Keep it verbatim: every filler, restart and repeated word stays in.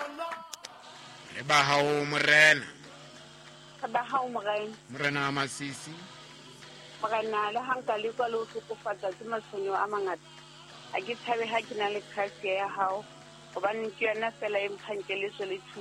Le ba hao morena. Ka ba hao morena. Morena wa Masisi. Morena le hanka le kwa lo hlokofatsa ke matshwenyo a mangata. A ke thabe ha ke na le crush ya hao. Hobane ke yona fela e mphang ke le so le